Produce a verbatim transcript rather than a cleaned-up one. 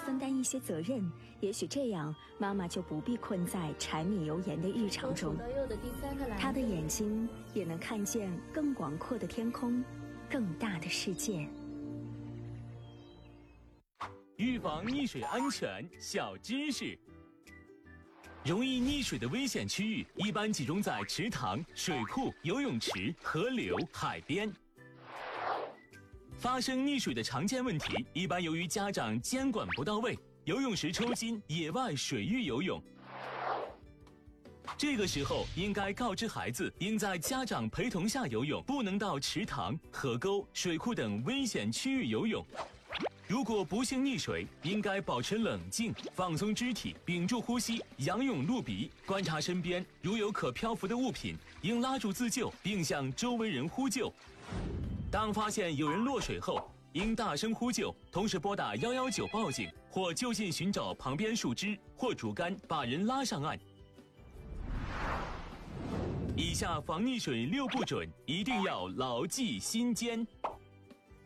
分担一些责任，也许这样妈妈就不必困在柴米油盐的日常中。她的眼睛也能看见更广阔的天空，更大的世界。 预防溺水安全小知识。容易溺水的危险区域一般集中在池塘、水库、游泳池、河流、海边。发生溺水的常见问题一般由于家长监管不到位，游泳时抽筋、野外水域游泳。这个时候应该告知孩子应在家长陪同下游泳，不能到池塘、河沟、水库等危险区域游泳。如果不幸溺水，应该保持冷静，放松肢体，屏住呼吸，仰泳露鼻，观察身边，如有可漂浮的物品，应拉住自救，并向周围人呼救。当发现有人落水后，应大声呼救，同时拨打一一九报警，或就近寻找旁边树枝或竹竿，把人拉上岸。以下防溺水六不准，一定要牢记心间。